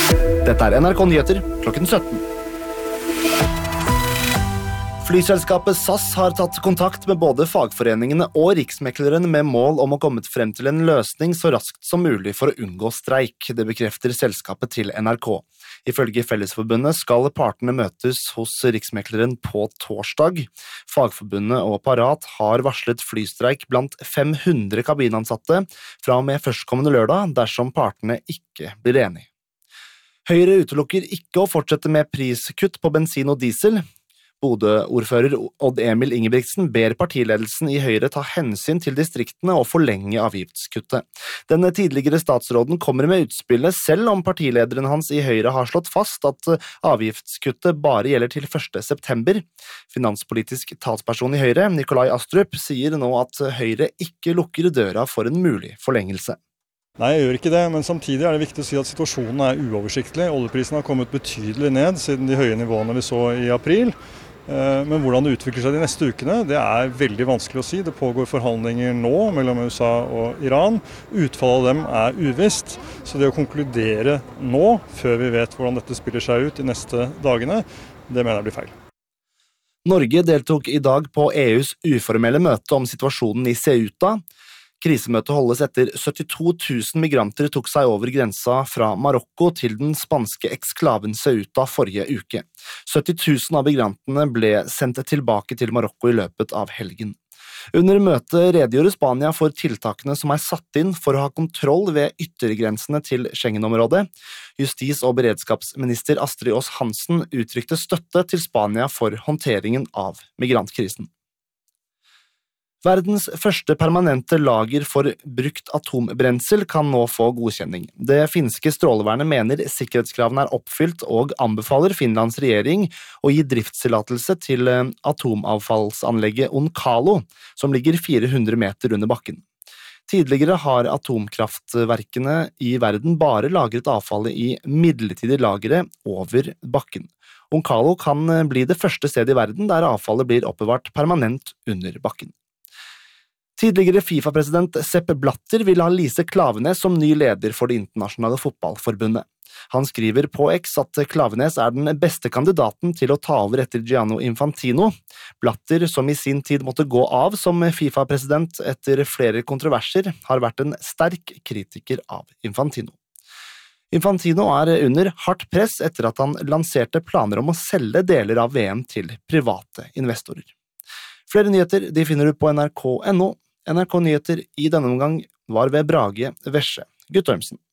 Dette NRK Nyheter klokken 17. Flyselskapet SAS har tatt kontakt med både fagforeningene og riksmekleren med mål om å komme frem til en løsning så raskt som mulig for å unngå streik. Det bekrefter selskapet til NRK. Ifølge Fellesforbundet skal partene møtes hos riksmekleren på torsdag. Fagforbundet og Parat har varslet flystreik blant 500 kabinansatte fra og med førstkommende lørdag dersom partene ikke blir enige. Høyre utelukker ikke å fortsette med priskutt på bensin og diesel. Bodø-ordfører Odd Emil Ingebrigtsen ber partiledelsen i Høyre ta hensyn til distriktene og forlenge avgiftskuttet. Den tidligere statsråden kommer med utspillet selv om partilederen hans i Høyre har slått fast at avgiftskuttet bare gjelder til 1. september. Finanspolitisk talsperson i Høyre, Nikolai Astrup, sier nå at Høyre ikke lukker døra for en mulig forlengelse. Nei, jeg gjør ikke det, men samtidig er det viktig å si at situasjonen er uoversiktlig. Oljeprisen har kommet betydelig ned siden de høye nivåene vi så i april. Men hvordan det utvikler seg de neste ukene, det er veldig vanskelig å si. Det pågår forhandlinger nå mellom USA og Iran. Utfallet av dem er uvisst, så det å konkludere nå, før vi vet hvordan dette spiller seg ut de neste dagene, det mener jeg blir feil. Norge deltok i dag på EUs uformelle møte om situasjonen i Ceuta. Krisemøtet holdes etter 72 000 migranter tok seg over grensa fra Marokko til den spanske eksklaven Ceuta forrige uke. 70 000 av migrantene ble sendt tilbake til Marokko i løpet av helgen. Under møtet redegjorde Spania for tiltakene som er satt inn for å ha kontroll ved yttergrensene til Schengen-området. Justis- og beredskapsminister Astrid Aas Hansen uttrykte støtte til Spania for håndteringen av migrantkrisen. Verdens første permanente lager for brukt atombrensel kan nå få godkjenning. Det finske strålevernet mener sikkerhetskravene er oppfylt og anbefaler Finlands regjering å gi driftstillatelse til atomavfallsanlegget Onkalo, som ligger 400 meter under bakken. Tidligere har atomkraftverkene i verden bare lagret avfallet i midlertidige lagre over bakken. Onkalo kan bli det første stedet i verden der avfallet blir oppbevart permanent under bakken. Tidligere FIFA-president Sepp Blatter vil ha Lise Klaveness som ny leder for Det internasjonale fotballforbundet. Han skriver på X at Klaveness er den beste kandidaten til å ta over etter Gianni Infantino. Blatter, som i sin tid måtte gå av som FIFA-president etter flere kontroverser, har vært en sterk kritiker av Infantino. Infantino er under hardt press etter at han lanserte planer om å selge deler av VM til private investorer. Flere nyheter de finner du på nrk.no. NRK Nyheter i denne omgang var ved Brage Vesje Guttormsen.